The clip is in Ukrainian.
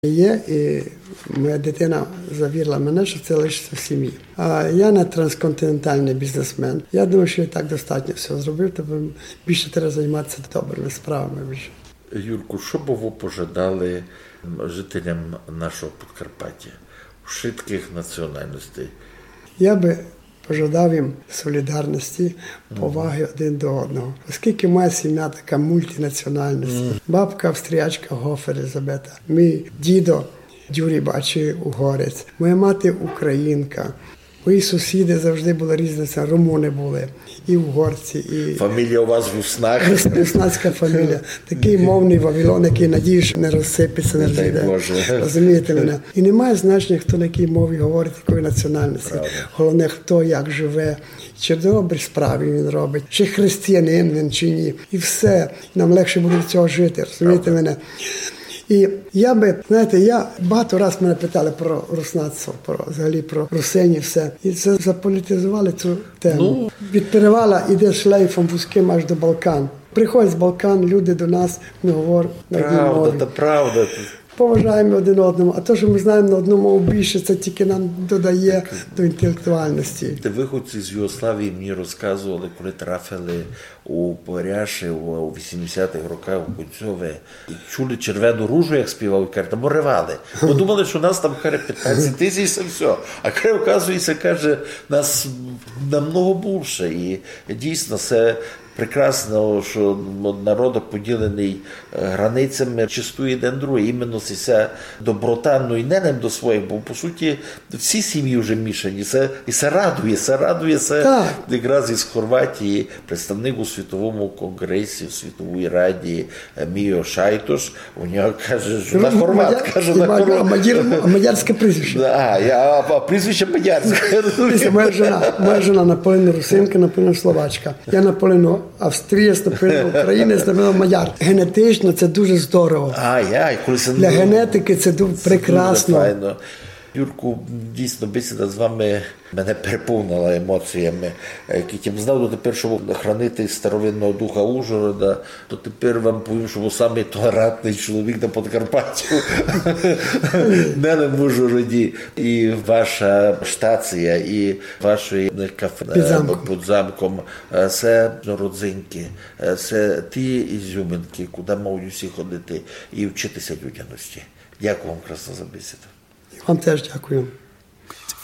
Є, і моя дитина завірила мене, що це лишиться в сім'ї. А я не трансконтинентальний бізнесмен. Я думаю, що я так достатньо все зробив, тобто більше треба займатися добрими справами. Більше. Юрку, що б ви пожадали жителям нашого Подкарпаття, всіх національностей? Я би пожадав їм солідарності, поваги один до одного. Оскільки моя сім'я така мультинаціональність. Бабка австріячка Гофер Елізабета, мій дідо Дюрій Бачий угорець, моя мати українка. Мої сусіди завжди були різні, румуни були, і угорці, і... Фамілія у вас Руснак? Руснацька фамілія. Такий мовний Вавилон, який, надію, що не розсипеться, не розійде. Розумієте мене? І немає значення, хто на якій мові говорить, якої національності. Правда. Головне, хто як живе, чи добрі справи він робить, чи християнин він, чи ні. І все. Нам легше буде від цього жити, розумієте мене? І я би, знаєте, багато раз мене питали про руснацтво, взагалі про русинів, все. І це заполітизували цю тему. Від перевала йде шлейфом вузьким аж до Балкан. Приходять з Балкан, люди до нас, ми говоримо на одній мові. Правда, це правда. Поважаємо один одному, а те, що ми знаємо на одну мову більше, це тільки нам додає до інтелектуальності. Виходці з Югославії мені розказували, коли трафили у Поряші у 80-х роках у Кунцьове, і чули червону ружу, як співав, і кажуть, ривали. Бо думали, що нас там 15 тисяч, це все. А оказується, каже, нас намного більше. І дійсно, це прекрасно, що народ поділений границями, чистує один другий. Іменно ця доброта, і не до своїх, бо, по суті, всі сім'ї вже мішані. І це радує. Це якраз із Хорватії представник у Світовому конгресі, у Світовій Раді Міо Шайтош. У нього каже, що на хорват. Каже, на хорват. А мадярське прізвище. А прізвище мадярське. Моя жена наполовину русинка, наполовину словачка. Я наполовину австрієць, наполовину українець, наполовину мадяр. Генетично це дуже здорово. Для генетики це прекрасно. Юрку, дійсно, бесіда з вами мене переповнила емоціями. Як я знав дотепер, що хранити старовинного духа Ужгорода, то тепер вам повім, що ви самий толерантний чоловік на Подкарпатті. Не в Ужгороді. І ваша штація, і вашої кафе під замком. Це родзинки, це ті ізюминки, куди можуть всі ходити і вчитися людяності. Дякую вам, красно, за бесіду. Вам теж дякую.